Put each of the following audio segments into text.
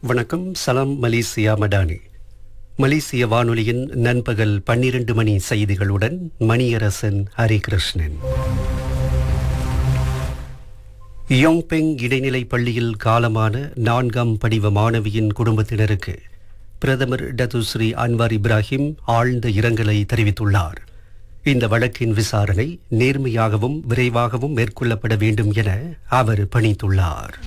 வணக்கம். சலாம் மலேசியா மடானி. மலேசிய வானொலியின் நண்பகல் 12 மணி செய்திகளுடன் மணியரசன் ஹரிகிருஷ்ணன். யோங்பெங் இடைநிலை பள்ளியில் காலமான 4ஆம் படிவ மாணவியின் குடும்பத்தினருக்கு பிரதமர் டத்துஸ்ரீ அன்வார் இப்ராஹிம் ஆழ்ந்த இரங்கலை தெரிவித்துள்ளார். இந்த வழக்கின் விசாரணை நேர்மையாகவும் விரைவாகவும் மேற்கொள்ளப்பட வேண்டும் என அவர் பணித்துள்ளார்.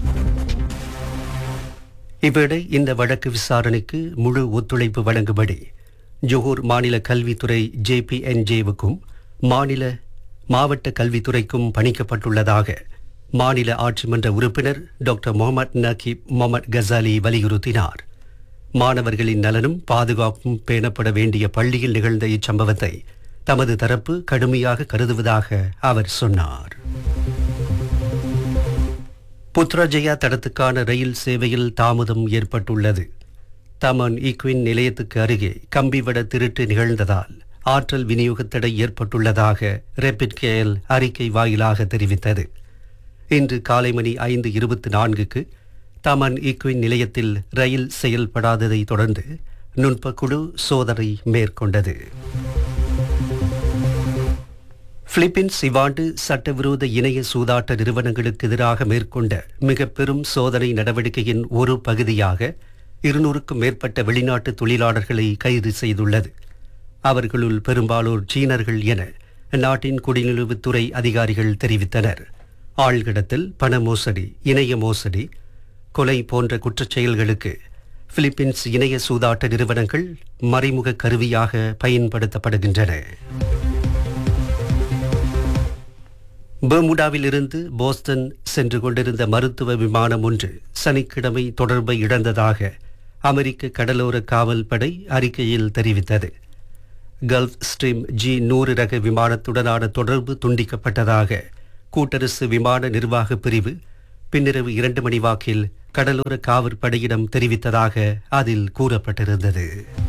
இவ்வேளை இந்த வழக்கு விசாரணைக்கு முழு ஒத்துழைப்பு வழங்கும்படி ஜோஹர் மாநில கல்வித்துறை JPNJ-வுக்கும் மாவட்ட கல்வித்துறைக்கும் பணிக்கப்பட்டுள்ளதாக மாநில ஆட்சிமன்ற உறுப்பினர் டாக்டர் முகமது நகீப் முகமது கசாலி வலியுறுத்தினார். மாணவர்களின் நலனும் பாதுகாப்பும் பேணப்பட வேண்டிய பள்ளியில் நிகழ்ந்த இச்சம்பவத்தை தமது தரப்பு கடுமையாக கருதுவதாக அவர் சொன்னார். புத்ராஜயா தடத்துக்கான ரயில் சேவையில் தாமதம் ஏற்பட்டுள்ளது. தமன் ஈக்வின் நிலையத்துக்கு அருகே கம்பிவட திருட்டு நிகழ்ந்ததால் ஆற்றல் விநியோக தடை ஏற்பட்டுள்ளதாக ரேபிட் கேஎல் அறிக்கை வாயிலாக தெரிவித்தது. இன்று காலை மணி 5:24க்கு தமன் ஈக்வின் நிலையத்தில் ரயில் செயல்படாததை தொடர்ந்து நுட்பக்குழு சோதனை மேற்கொண்டது. பிலிப்பீன்ஸ் இவ்வாண்டு சட்டவிரோத இணைய சூதாட்ட நிறுவனங்களுக்கு எதிராக மேற்கொண்ட மிக பெரும் சோதனை நடவடிக்கையின் ஒரு பகுதியாக 200க்கும் மேற்பட்ட வெளிநாட்டு தொழிலாளர்களை கைது செய்துள்ளது. அவர்களுள் பெரும்பாலோர் சீனர்கள் என நாட்டின் குடிநுழைவுத்துறை அதிகாரிகள் தெரிவித்தனர். ஆழ்கடத்தல், பண மோசடி, இணைய மோசடி, கொலை போன்ற குற்றச்செயல்களுக்கு பிலிப்பீன்ஸ் இணைய சூதாட்ட நிறுவனங்கள் மறைமுக கருவியாக பயன்படுத்தப்படுகின்றன. பெர்முடாவில் இருந்து போஸ்டன் சென்று கொண்டிருந்த மருத்துவ விமானம் ஒன்று சனிக்கிழமை தொடர்பை இழந்ததாக அமெரிக்க கடலோர காவல் படை அறிக்கையில் தெரிவித்தது. கல்ஃப் ஸ்ட்ரீம் G100 ரக விமானத்துடனான தொடர்பு துண்டிக்கப்பட்டதாக கூட்டரசு விமான நிர்வாக பிரிவு பின்னிரவு 2 மணி வாக்கில் கடலோர காவற்படையிடம் தெரிவித்ததாக அதில் கூறப்பட்டிருந்தது.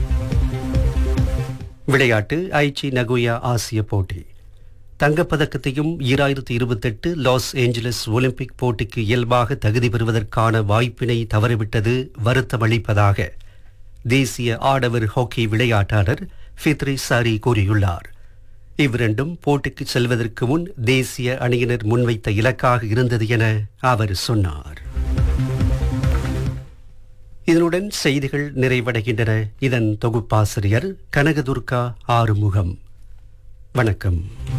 விளையாட்டு. ஐச்சி நகோயா ஆசிய போட்டி. தங்கப்பதக்கத்தையும் 2028 லாஸ் ஏஞ்சலஸ் ஒலிம்பிக் போட்டிக்கு இயல்பாக தகுதி பெறுவதற்கான வாய்ப்பினை தவறிவிட்டது வருத்தமளிப்பதாக தேசிய ஆடவர் ஹாக்கி விளையாட்டாளர் ஃபித்ரி சாரி கூறியுள்ளார். இவ்விரண்டும் போட்டிக்கு செல்வதற்கு முன் தேசிய அணியினர் முன்வைத்த இலக்காக இருந்தது என அவர் சொன்னார். இதனுடன் செய்திகள் நிறைவடைகின்றன. இதன் தொகுப்பாசிரியர் கனகதுர்கா ஆறுமுகம். வணக்கம்.